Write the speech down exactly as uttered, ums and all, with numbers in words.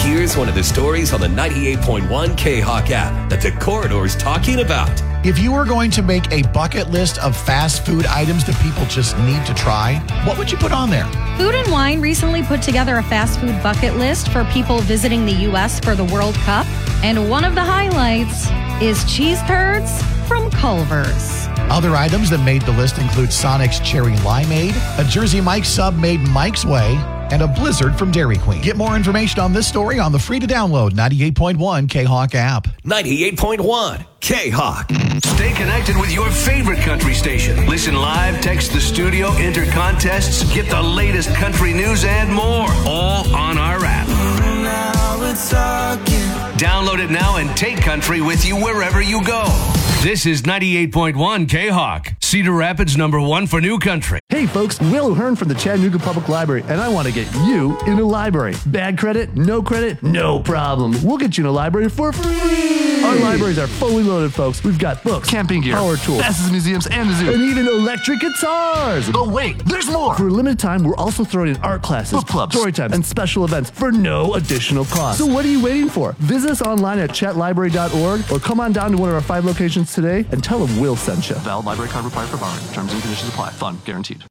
Here's one of the stories on the ninety-eight point one K-Hawk app that the Corridor's talking about. If you were going to make a bucket list of fast food items that people just need to try, what would you put on there? Food and Wine recently put together a fast food bucket list for people visiting the U S for the World Cup. And one of the highlights is cheese curds from Culver's. Other items that made the list include Sonic's Cherry Limeade, a Jersey Mike's sub made Mike's Way, and a Blizzard from Dairy Queen. Get more information on this story on the free-to-download ninety-eight point one K-Hawk app. ninety-eight point one K-Hawk. Stay connected with your favorite country station. Listen live, text the studio, enter contests, get the latest country news and more, all on our app. Now it's talking. Download it now and take country with you wherever you go. This is ninety-eight point one K-Hawk, Cedar Rapids number one for new country. Hey folks, Will O'Hearn from the Chattanooga Public Library, and I want to get you in a library. Bad credit? No credit? No problem. We'll get you in a library for free. Our libraries are fully loaded, folks. We've got books, camping gear, power tools, fastest museums, and a zoo, and even electric guitars. But wait, there's more. For a limited time, we're also throwing in art classes, book clubs, story times, and special events for no additional cost. So what are you waiting for? Visit us online at chat library dot org or come on down to one of our five locations today and tell them Will sent you. Valid library card required for borrowing. Terms and conditions apply. Fun guaranteed.